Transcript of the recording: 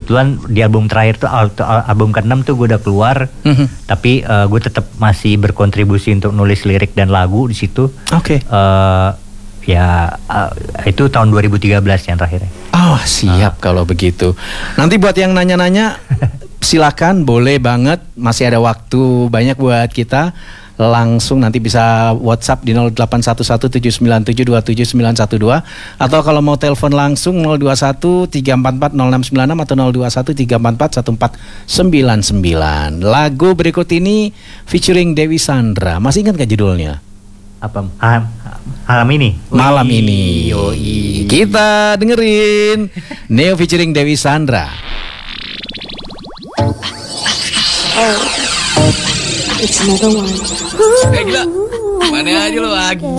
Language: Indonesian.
kebetulan di album terakhir tuh album ke-6 tuh gue udah keluar, tapi gue tetap masih berkontribusi untuk nulis lirik dan lagu di situ. Oke. Itu tahun 2013 yang terakhirnya. Oh siap kalau begitu. Nanti buat yang nanya-nanya silakan, boleh banget, masih ada waktu banyak buat kita. Langsung nanti bisa WhatsApp di 081179727912 atau kalau mau telepon langsung 0213440696 atau 0213441499. Lagu berikut ini featuring Dewi Sandra. Masih ingat gak judulnya? Apa? Malam ini. Malam ini. Yoi. Kita dengerin Neo featuring Dewi Sandra. It's another one. Gila, mana aja lo lagi.